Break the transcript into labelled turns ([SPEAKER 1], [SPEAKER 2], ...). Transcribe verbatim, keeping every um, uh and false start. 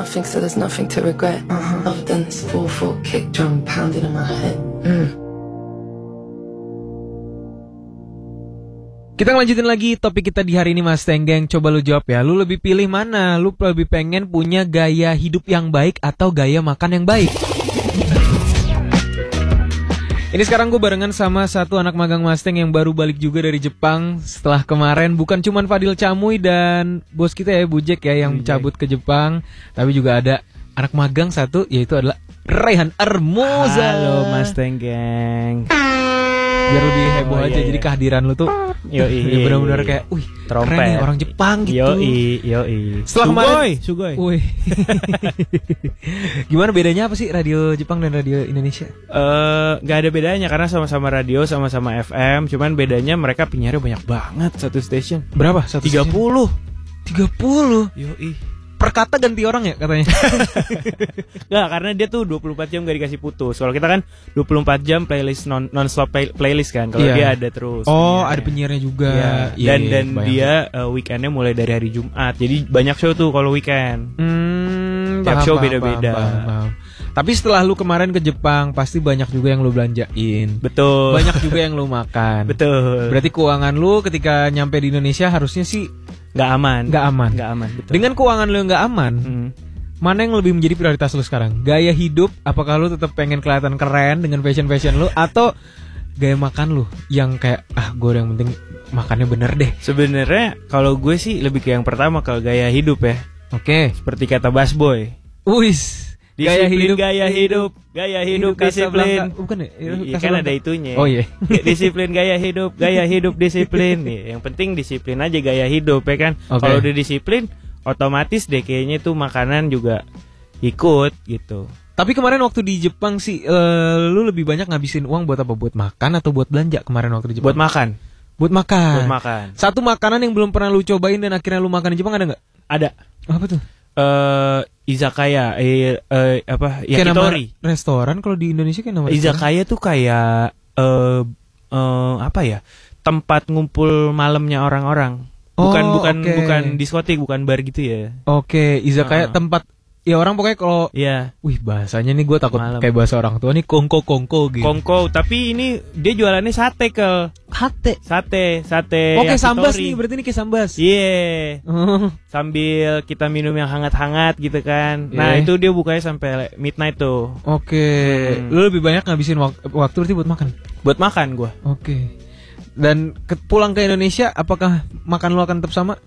[SPEAKER 1] nothing, so there's nothing to regret. Uh-huh. Other than this four four kick drum pounding in my head. Mm.
[SPEAKER 2] Kita lanjutin lagi topik kita di hari ini, Mas Tenggeng. Coba lu jawab ya. Lu lebih pilih mana? Lu lebih pengen punya gaya hidup yang baik atau gaya makan yang baik? Ini sekarang gue barengan sama satu anak magang Mustang yang baru balik juga dari Jepang setelah kemarin. Bukan cuma Fadil Camuy dan bos kita ya, Bujek ya, yang cabut ke Jepang. Tapi juga ada anak magang satu, yaitu adalah Raihan Armoza.
[SPEAKER 3] Halo Mas Tenggeng.
[SPEAKER 2] Biar lebih heboh
[SPEAKER 3] oh,
[SPEAKER 2] aja,
[SPEAKER 3] iya,
[SPEAKER 2] jadi
[SPEAKER 3] iya.
[SPEAKER 2] kehadiran lu tuh
[SPEAKER 3] Yoi,
[SPEAKER 2] ya benar-benar kayak, wih,
[SPEAKER 3] trompet.
[SPEAKER 2] keren nih orang Jepang gitu.
[SPEAKER 3] Yoi, yoi.
[SPEAKER 2] Setelah kemarin,
[SPEAKER 3] Sugoi.
[SPEAKER 2] Wih. Gimana bedanya apa sih radio Jepang dan radio Indonesia?
[SPEAKER 3] Eh, nggak ada bedanya karena sama-sama radio, sama-sama F M. Cuman bedanya mereka penyiarnya banyak banget satu station.
[SPEAKER 2] Berapa? Satu
[SPEAKER 3] tiga puluh.
[SPEAKER 2] tiga puluh.
[SPEAKER 3] Yoi.
[SPEAKER 2] Per kata ganti orang ya katanya.
[SPEAKER 3] Nggak, karena dia tuh dua puluh empat jam gak dikasih putus. Kalau kita kan dua puluh empat jam playlist non non-stop play, playlist kan. Kalau
[SPEAKER 2] iya.
[SPEAKER 3] dia ada terus.
[SPEAKER 2] Oh,
[SPEAKER 3] penyiarnya.
[SPEAKER 2] ada penyiarnya juga.
[SPEAKER 3] Iya.
[SPEAKER 2] Iya,
[SPEAKER 3] Dan
[SPEAKER 2] iya,
[SPEAKER 3] dan
[SPEAKER 2] bayang.
[SPEAKER 3] dia uh, weekendnya mulai dari hari Jumat. Jadi banyak show tuh kalau weekend.
[SPEAKER 2] Hmm,
[SPEAKER 3] Tiap
[SPEAKER 2] paham,
[SPEAKER 3] show
[SPEAKER 2] paham,
[SPEAKER 3] beda-beda.
[SPEAKER 2] paham, paham, paham. Tapi setelah lu kemarin ke Jepang, pasti banyak juga yang lu belanjain.
[SPEAKER 3] Betul.
[SPEAKER 2] Banyak juga yang lu makan.
[SPEAKER 3] Betul.
[SPEAKER 2] Berarti keuangan lu ketika nyampe di Indonesia harusnya sih
[SPEAKER 3] Nggak aman.
[SPEAKER 2] nggak aman.
[SPEAKER 3] Nggak aman. Betul.
[SPEAKER 2] Dengan keuangan lu yang nggak aman,
[SPEAKER 3] Hmm.
[SPEAKER 2] mana yang lebih menjadi prioritas lu sekarang? Gaya hidup, apakah lu tetap pengen kelihatan keren dengan fashion-fashion lu, atau gaya makan lu yang kayak, ah gue yang penting makannya bener deh?
[SPEAKER 3] Sebenarnya kalau gue sih lebih ke yang pertama, ke gaya hidup ya.
[SPEAKER 2] Oke.
[SPEAKER 3] Seperti kata Bass Boy.
[SPEAKER 2] Wis.
[SPEAKER 3] Gaya hidup, gaya hidup, gaya hidup, disiplin.
[SPEAKER 2] Casablanca. Bukan ya?
[SPEAKER 3] Iya, kan ada itunya.
[SPEAKER 2] Oh iya.
[SPEAKER 3] Disiplin, gaya hidup, gaya hidup, disiplin. Nih, yang penting disiplin aja gaya hidup ya kan.
[SPEAKER 2] Oke.
[SPEAKER 3] Kalau udah disiplin, otomatis deh kayaknya tuh makanan juga ikut gitu.
[SPEAKER 2] Tapi kemarin waktu di Jepang sih, uh, lu lebih banyak ngabisin uang buat apa? Buat makan atau buat belanja kemarin waktu di Jepang?
[SPEAKER 3] Buat makan.
[SPEAKER 2] Buat makan.
[SPEAKER 3] Buat makan.
[SPEAKER 2] Satu makanan yang belum pernah lu cobain dan akhirnya lu makan di Jepang ada nggak?
[SPEAKER 3] Ada.
[SPEAKER 2] Apa tuh?
[SPEAKER 3] Eh izakaya, eh, eh apa?
[SPEAKER 2] Kayak nama
[SPEAKER 3] Yakitori.
[SPEAKER 2] restoran kalau di Indonesia kayak nama restoran.
[SPEAKER 3] Izakaya tuh kayak eh eh, apa ya? Tempat ngumpul malamnya orang-orang. Bukan
[SPEAKER 2] Oh,
[SPEAKER 3] bukan
[SPEAKER 2] oke.
[SPEAKER 3] bukan diskotik, bukan bar gitu ya.
[SPEAKER 2] Oke, izakaya
[SPEAKER 3] Uh-uh.
[SPEAKER 2] tempat ya orang pokoknya kalau
[SPEAKER 3] Iya.
[SPEAKER 2] wih bahasanya nih gue takut
[SPEAKER 3] Malam.
[SPEAKER 2] kayak bahasa orang tua nih kongko-kongko gitu.
[SPEAKER 3] Kongko, tapi ini dia jualannya sate ke
[SPEAKER 2] Hate.
[SPEAKER 3] sate, sate.
[SPEAKER 2] Oke,
[SPEAKER 3] yakitori.
[SPEAKER 2] sambas nih, berarti ini kayak sambas.
[SPEAKER 3] Iya.
[SPEAKER 2] Oh.
[SPEAKER 3] Sambil kita minum yang hangat-hangat gitu kan. Nah,
[SPEAKER 2] Iya.
[SPEAKER 3] itu dia bukanya sampai midnight tuh.
[SPEAKER 2] Oke,
[SPEAKER 3] Hmm.
[SPEAKER 2] lu lebih banyak ngabisin wak- waktu berarti buat makan.
[SPEAKER 3] Buat makan gua.
[SPEAKER 2] Oke. Dan ke- pulang ke Indonesia, apakah makan lu akan tetap sama?